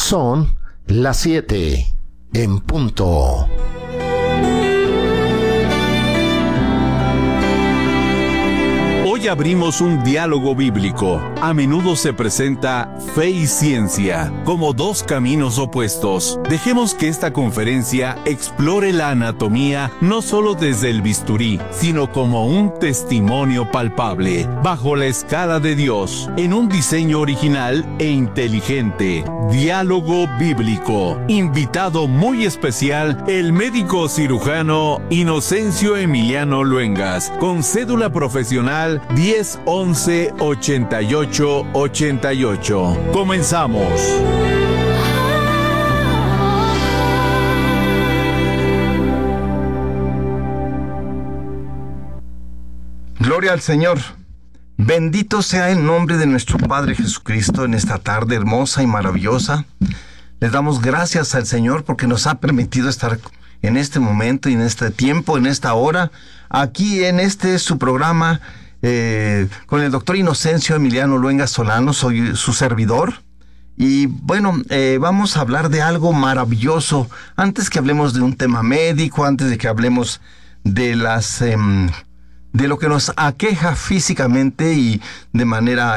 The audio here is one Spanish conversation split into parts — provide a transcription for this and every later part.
Son las 7 en punto. Hoy abrimos un diálogo bíblico. A menudo se presenta fe y ciencia como dos caminos opuestos. Dejemos que esta conferencia explore la anatomía no solo desde el bisturí, sino como un testimonio palpable, bajo la escala de Dios, en un diseño original e inteligente. Diálogo bíblico. Invitado muy especial, el médico cirujano Inocencio Emiliano Luengas, con cédula profesional 1011-8888. Comenzamos. Gloria al Señor. Bendito sea el nombre de nuestro Padre Jesucristo en esta tarde hermosa y maravillosa. Les damos gracias al Señor porque nos ha permitido estar en este momento y en este tiempo, en esta hora, aquí en su programa, con el doctor Inocencio Emiliano Luengas Solano. Soy su servidor. Y bueno, vamos a hablar de algo maravilloso. Antes que hablemos de un tema médico, antes de que hablemos de de lo que nos aqueja físicamente y de manera,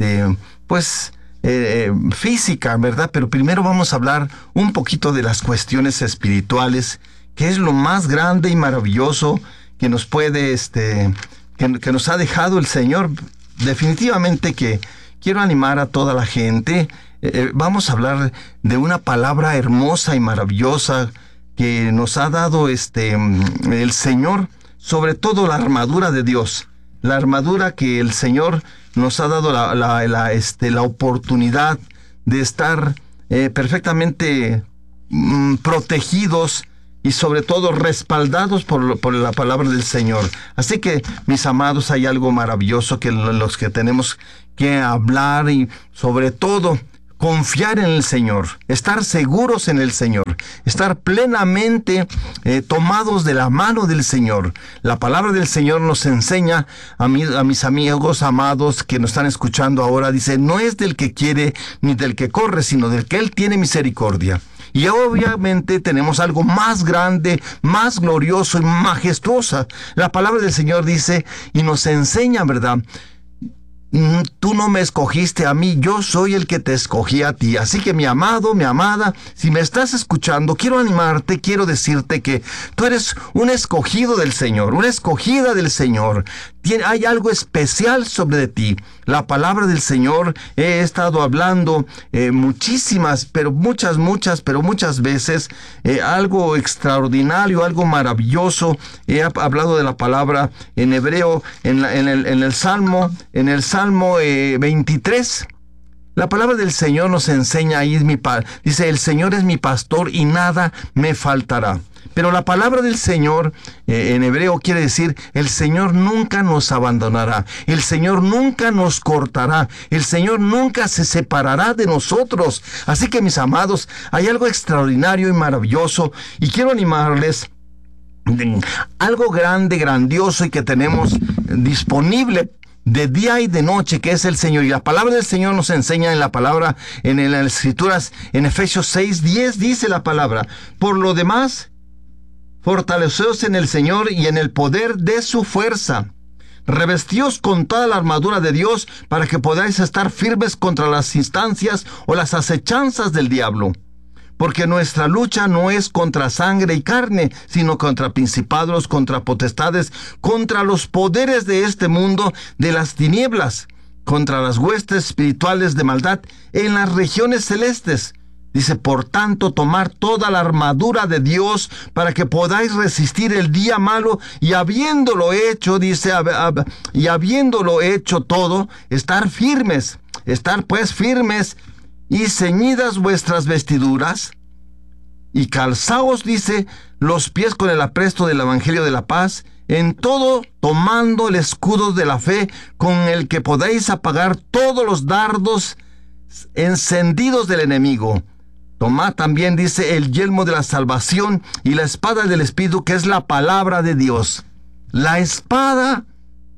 física, ¿verdad? Pero primero vamos a hablar un poquito de las cuestiones espirituales, que es lo más grande y maravilloso que nos puede, que nos ha dejado el Señor. Definitivamente que quiero animar a toda la gente. Vamos a hablar de una palabra hermosa y maravillosa que nos ha dado el Señor, sobre todo la armadura de Dios, la armadura que el Señor nos ha dado la oportunidad de estar perfectamente protegidos y sobre todo respaldados por la palabra del Señor. Así que, mis amados, hay algo maravilloso que los que tenemos que hablar y sobre todo confiar en el Señor, estar seguros en el Señor, estar plenamente tomados de la mano del Señor. La palabra del Señor nos enseña a mis amigos amados que nos están escuchando ahora, dice, no es del que quiere ni del que corre, sino del que Él tiene misericordia. Y obviamente tenemos algo más grande, más glorioso y majestuosa. La palabra del Señor dice y nos enseña, ¿verdad? Tú no me escogiste a mí, yo soy el que te escogí a ti. Así que mi amado, mi amada, si me estás escuchando, quiero animarte, quiero decirte que tú eres un escogido del Señor, una escogida del Señor. Hay algo especial sobre ti. La palabra del Señor, he estado hablando muchas veces, algo extraordinario, algo maravilloso. He hablado de la palabra en hebreo, en el Salmo 23. La palabra del Señor nos enseña ahí, dice, el Señor es mi pastor y nada me faltará. Pero la palabra del Señor en hebreo quiere decir, el Señor nunca nos abandonará, el Señor nunca nos cortará, el Señor nunca se separará de nosotros. Así que, mis amados, hay algo extraordinario y maravilloso, y quiero animarles algo grande, grandioso, y que tenemos disponible de día y de noche, que es el Señor. Y la palabra del Señor nos enseña en la palabra, en las Escrituras, en Efesios 6:10, dice la palabra, por lo demás, fortaleceos en el Señor y en el poder de su fuerza. Revestíos con toda la armadura de Dios para que podáis estar firmes contra las instancias o las acechanzas del diablo. Porque nuestra lucha no es contra sangre y carne, sino contra principados, contra potestades, contra los poderes de este mundo, de las tinieblas, contra las huestes espirituales de maldad en las regiones celestes. Dice, por tanto, tomar toda la armadura de Dios para que podáis resistir el día malo, y habiéndolo hecho, y habiéndolo hecho todo, estar firmes. Estar pues firmes y ceñidas vuestras vestiduras, y calzaos, dice, los pies con el apresto del Evangelio de la paz, en todo tomando el escudo de la fe, con el que podáis apagar todos los dardos encendidos del enemigo. Tomad también, dice, el yelmo de la salvación y la espada del Espíritu, que es la palabra de Dios. La espada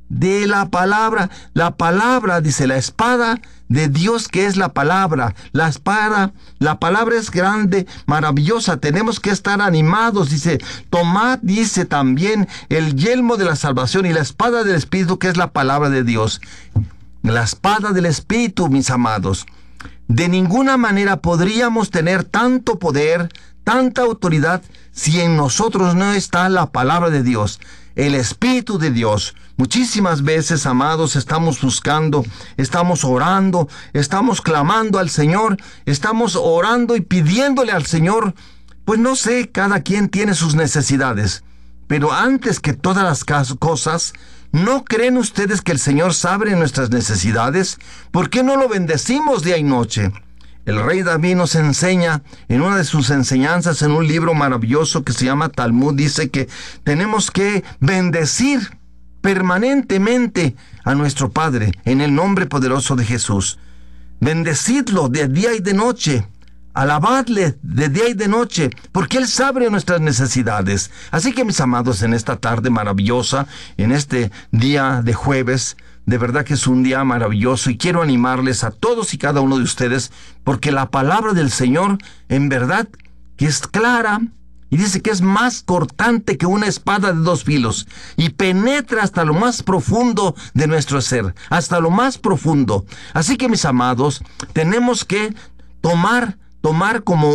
de la palabra. La palabra, dice, la espada de Dios, que es la palabra. La palabra es grande, maravillosa. Tenemos que estar animados. Dice, tomad, dice también, el yelmo de la salvación y la espada del Espíritu, que es la palabra de Dios. La espada del Espíritu, mis amados. De ninguna manera podríamos tener tanto poder, tanta autoridad, si en nosotros no está la palabra de Dios, el Espíritu de Dios. Muchísimas veces, amados, estamos buscando, estamos orando, estamos clamando al Señor, estamos orando y pidiéndole al Señor. Pues no sé, cada quien tiene sus necesidades, pero antes que todas las cosas, ¿no creen ustedes que el Señor sabe nuestras necesidades? ¿Por qué no lo bendecimos día y noche? El rey David nos enseña en una de sus enseñanzas, en un libro maravilloso que se llama Talmud, dice que tenemos que bendecir permanentemente a nuestro Padre en el nombre poderoso de Jesús. Bendecidlo de día y de noche. Alabadle de día y de noche, porque Él sabe nuestras necesidades. Así que, mis amados, en esta tarde maravillosa, en este día de jueves, de verdad que es un día maravilloso y quiero animarles a todos y cada uno de ustedes, porque la palabra del Señor, en verdad, que es clara, y dice que es más cortante que una espada de 2 filos, y penetra hasta lo más profundo de nuestro ser, hasta lo más profundo. Así que, mis amados, tenemos que tomar como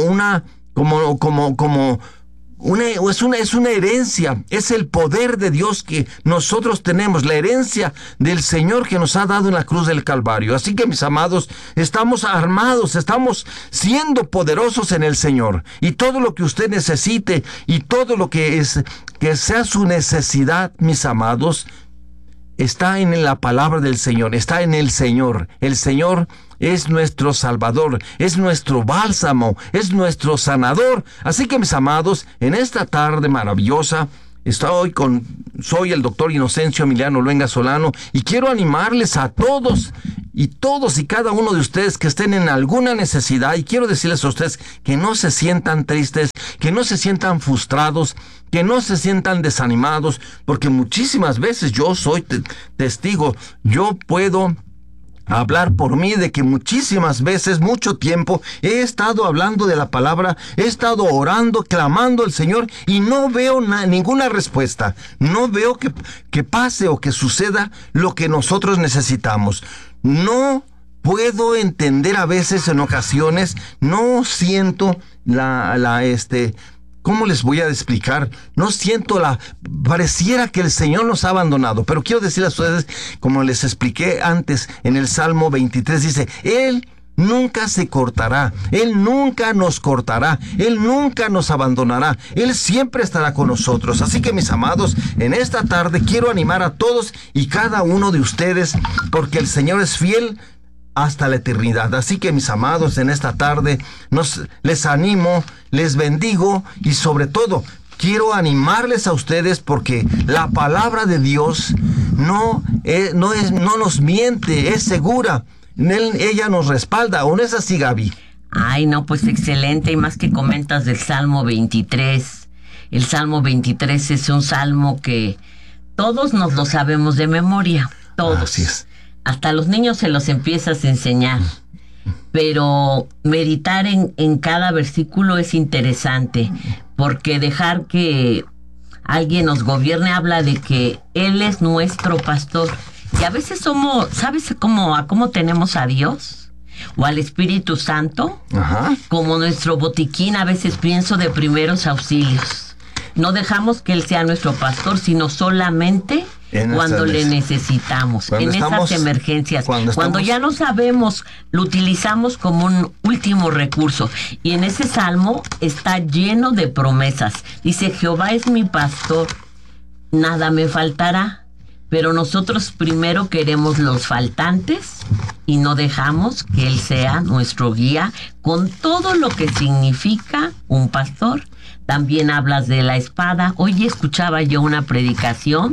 es una herencia, es el poder de Dios que nosotros tenemos, la herencia del Señor que nos ha dado en la cruz del Calvario. Así que, mis amados, estamos armados, estamos siendo poderosos en el Señor, y todo lo que usted necesite y todo lo que sea su necesidad, mis amados, está en la palabra del Señor, está en el Señor. El Señor es nuestro Salvador, es nuestro bálsamo, es nuestro sanador. Así que, mis amados, en esta tarde maravillosa, soy el doctor Inocencio Emiliano Luenga Solano, y quiero animarles a todos y cada uno de ustedes que estén en alguna necesidad, y quiero decirles a ustedes que no se sientan tristes, que no se sientan frustrados, que no se sientan desanimados, porque muchísimas veces yo soy testigo, yo puedo hablar por mí de que muchísimas veces, mucho tiempo, he estado hablando de la palabra, he estado orando, clamando al Señor, y no veo ninguna respuesta. No veo que pase o que suceda lo que nosotros necesitamos. No puedo entender a veces, en ocasiones, no siento ¿cómo les voy a explicar? No siento pareciera que el Señor nos ha abandonado, pero quiero decirles a ustedes, como les expliqué antes, en el Salmo 23 dice, Él nunca se cortará, Él nunca nos cortará, Él nunca nos abandonará, Él siempre estará con nosotros. Así que, mis amados, en esta tarde quiero animar a todos y cada uno de ustedes, porque el Señor es fiel hasta la eternidad. Así que, mis amados, en esta tarde les animo, les bendigo, y sobre todo quiero animarles a ustedes, porque la palabra de Dios no nos miente, es segura. Ella nos respalda, ¿o no es así, Gaby? Ay, no, pues excelente, y más que comentas del Salmo 23. El Salmo 23 es un salmo que todos nos lo sabemos de memoria, todos. Así es. Hasta a los niños se los empiezas a enseñar, pero meditar en cada versículo es interesante, porque dejar que alguien nos gobierne habla de que Él es nuestro pastor, y a veces ¿sabes cómo tenemos a Dios? O al Espíritu Santo. Ajá. Como nuestro botiquín, a veces pienso, de primeros auxilios. No dejamos que Él sea nuestro pastor, sino solamente cuando le necesitamos, en esas emergencias, cuando ya no sabemos, lo utilizamos como un último recurso. Y en ese salmo está lleno de promesas. Dice, Jehová es mi pastor, nada me faltará. Pero nosotros primero queremos los faltantes y no dejamos que Él sea nuestro guía, con todo lo que significa un pastor. También hablas de la espada. Hoy escuchaba yo una predicación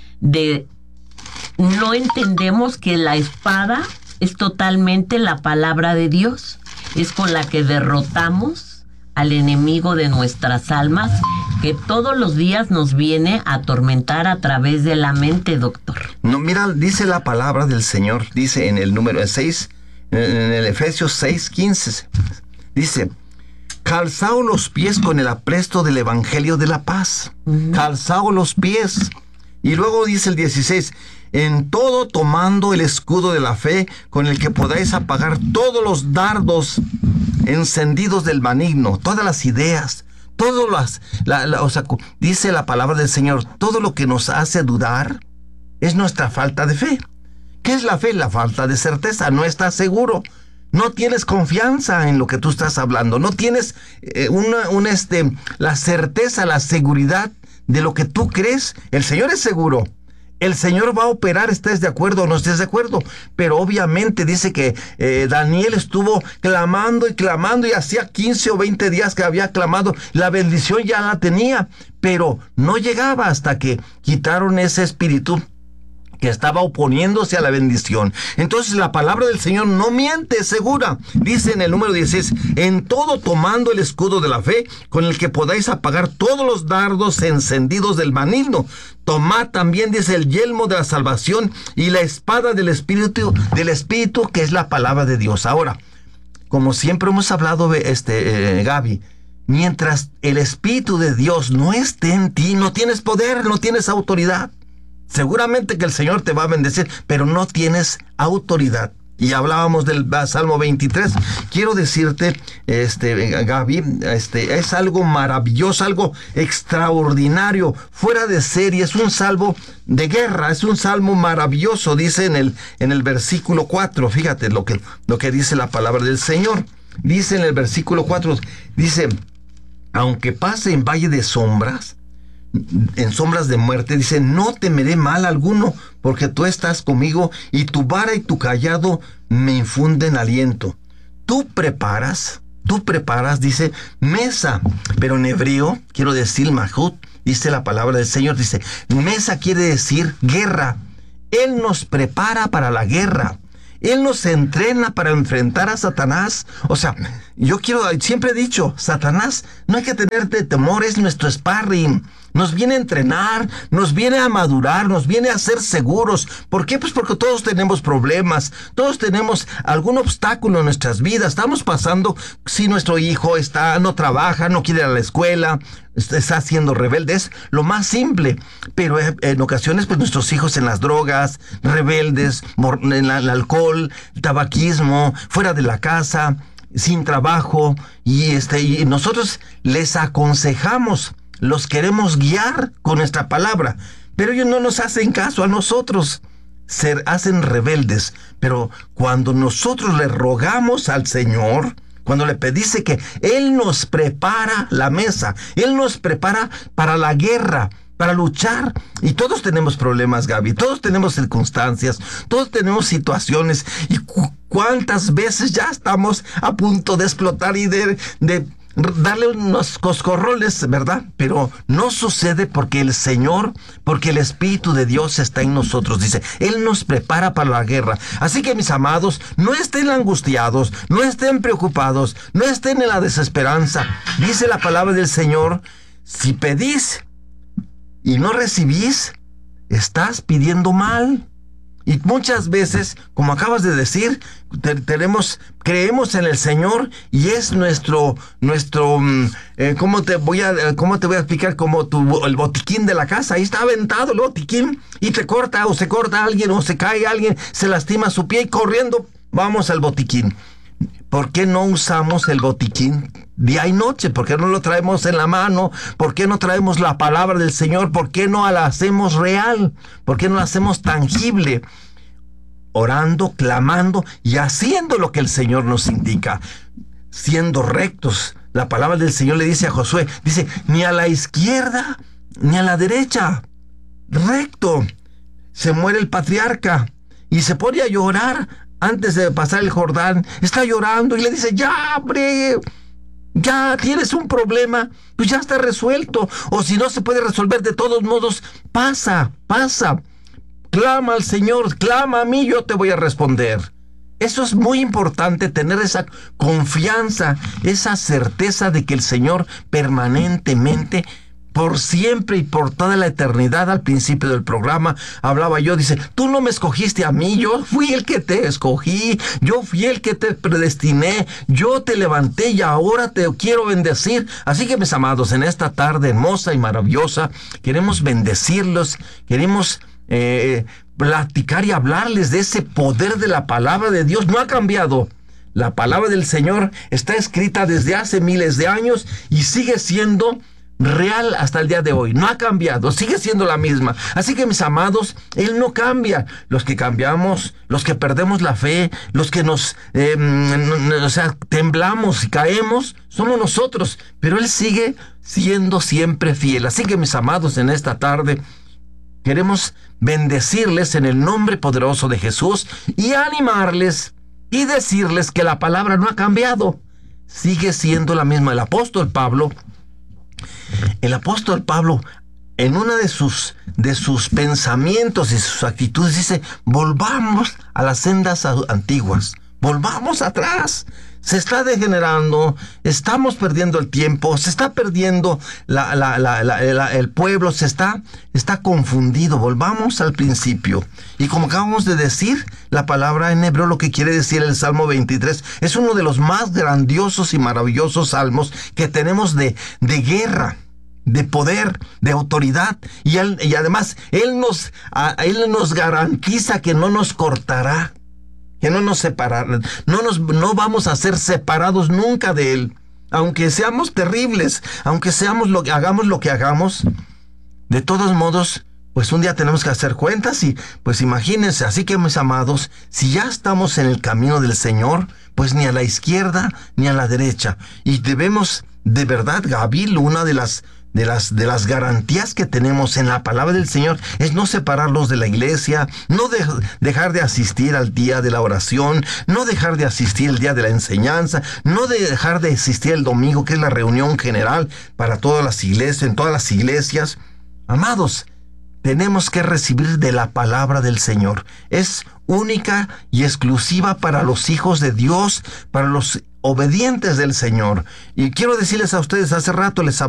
no entendemos que la espada es totalmente la palabra de Dios. Es con la que derrotamos al enemigo de nuestras almas, que todos los días nos viene a atormentar a través de la mente, doctor. No, mira, dice la palabra del Señor, dice en el número 6, en el Efesios 6:15, dice: calzaos los pies con el apresto del evangelio de la paz. Calzaos los pies. Y luego dice el 16: en todo tomando el escudo de la fe, con el que podáis apagar todos los dardos encendidos del maligno, todas las ideas, todas dice la palabra del Señor, todo lo que nos hace dudar es nuestra falta de fe. ¿Qué es la fe? La falta de certeza. No estás seguro. No tienes confianza en lo que tú estás hablando. No tienes la certeza, la seguridad de lo que tú crees. El Señor es seguro. El Señor va a operar, estés de acuerdo o no estés de acuerdo. Pero obviamente dice que Daniel estuvo clamando y hacía 15 o 20 días que había clamado. La bendición ya la tenía, pero no llegaba hasta que quitaron ese espíritu que estaba oponiéndose a la bendición. Entonces la palabra del Señor no miente, es segura. Dice en el número 16: en todo tomando el escudo de la fe, con el que podáis apagar todos los dardos encendidos del maligno. Tomad también, dice, el yelmo de la salvación y la espada del Espíritu, que es la palabra de Dios. Ahora, como siempre hemos hablado, Gaby, mientras el Espíritu de Dios no esté en ti, no tienes poder, no tienes autoridad. Seguramente que el Señor te va a bendecir, pero no tienes autoridad. Y hablábamos del Salmo 23. Quiero decirte, Gaby, es algo maravilloso, algo extraordinario, fuera de serie. Es un salmo de guerra, es un salmo maravilloso. Dice en el versículo 4, fíjate lo que dice la palabra del Señor. Dice en el versículo 4, dice: aunque pase en valle de sombras, en sombras de muerte, dice, no temeré mal alguno, porque tú estás conmigo, y tu vara y tu cayado me infunden aliento. Tú preparas, dice, mesa, pero en hebreo, quiero decir, mahut, dice la palabra del Señor, dice, mesa quiere decir guerra. Él nos prepara para la guerra. Él nos entrena para enfrentar a Satanás. O sea, siempre he dicho, Satanás, no hay que tenerte temor, es nuestro sparring. Nos viene a entrenar, nos viene a madurar, nos viene a ser seguros. ¿Por qué? Pues porque todos tenemos problemas, todos tenemos algún obstáculo en nuestras vidas. Estamos pasando, si nuestro hijo no trabaja, no quiere ir a la escuela, está siendo rebelde, es lo más simple. Pero en ocasiones, pues nuestros hijos en las drogas, rebeldes, en el alcohol, el tabaquismo, fuera de la casa, sin trabajo, y nosotros les aconsejamos, los queremos guiar con nuestra palabra, pero ellos no nos hacen caso a nosotros, se hacen rebeldes. Pero cuando nosotros le rogamos al Señor, cuando le pedimos que Él nos prepara la mesa, Él nos prepara para la guerra, para luchar. Y todos tenemos problemas, Gaby, todos tenemos circunstancias, todos tenemos situaciones, y cuántas veces ya estamos a punto de explotar y de darle unos coscorrones, ¿verdad? Pero no sucede porque el Señor, porque el Espíritu de Dios está en nosotros. Dice, Él nos prepara para la guerra. Así que, mis amados, no estén angustiados, no estén preocupados, no estén en la desesperanza. Dice la palabra del Señor: si pedís y no recibís, estás pidiendo mal. Y muchas veces, como acabas de decir, creemos en el Señor, y es nuestro ¿cómo te voy a explicar? Como el botiquín de la casa. Ahí está aventado el botiquín, y se corta alguien, o se cae alguien, se lastima su pie, y corriendo vamos al botiquín. ¿Por qué no usamos el botiquín día y noche? ¿Por qué no lo traemos en la mano? ¿Por qué no traemos la palabra del Señor? ¿Por qué no la hacemos real? ¿Por qué no la hacemos tangible? Orando, clamando y haciendo lo que el Señor nos indica, siendo rectos. La palabra del Señor le dice a Josué, dice, ni a la izquierda ni a la derecha, recto. Se muere el patriarca y se pone a llorar antes de pasar el Jordán. Está llorando y le dice, ya, hombre, ya tienes un problema, pues ya está resuelto. O si no se puede resolver, de todos modos, pasa. Clama al Señor, clama a mí, yo te voy a responder. Eso es muy importante, tener esa confianza, esa certeza de que el Señor permanentemente por siempre y por toda la eternidad. Al principio del programa hablaba yo, dice, tú no me escogiste a mí, yo fui el que te escogí, yo fui el que te predestiné, yo te levanté y ahora te quiero bendecir. Así que, mis amados, en esta tarde hermosa y maravillosa, queremos bendecirlos, queremos platicar y hablarles de ese poder de la palabra de Dios. No ha cambiado. La palabra del Señor está escrita desde hace miles de años y sigue siendo real hasta el día de hoy. No ha cambiado, sigue siendo la misma. Así que, mis amados, Él no cambia. Los que cambiamos, los que perdemos la fe, los que nos temblamos y caemos, somos nosotros. Pero Él sigue siendo siempre fiel. Así que, mis amados, en esta tarde queremos bendecirles en el nombre poderoso de Jesús y animarles y decirles que la palabra no ha cambiado. Sigue siendo la misma. El apóstol Pablo, en una de sus pensamientos y sus actitudes, dice, volvamos a las sendas antiguas, volvamos atrás. Se está degenerando, estamos perdiendo el tiempo, se está perdiendo el pueblo, está confundido. Volvamos al principio. Y como acabamos de decir, la palabra en hebreo, lo que quiere decir el Salmo 23, es uno de los más grandiosos y maravillosos salmos que tenemos de guerra, de poder, de autoridad. Y además, Él nos garantiza que no nos cortará, que no nos separará, no vamos a ser separados nunca de Él, aunque seamos terribles, aunque hagamos lo que hagamos. De todos modos, pues un día tenemos que hacer cuentas y pues imagínense. Así que, mis amados, si ya estamos en el camino del Señor, pues ni a la izquierda ni a la derecha. Y debemos, de verdad, Gaby, una de las garantías que tenemos en la palabra del Señor es no separarlos de la iglesia, no dejar de asistir al día de la oración, no dejar de asistir el día de la enseñanza, no dejar de asistir el domingo, que es la reunión general para todas las iglesias, en todas las iglesias. Amados, tenemos que recibir de la palabra del Señor. Es única y exclusiva para los hijos de Dios, para los obedientes del Señor. Y quiero decirles a ustedes, hace rato les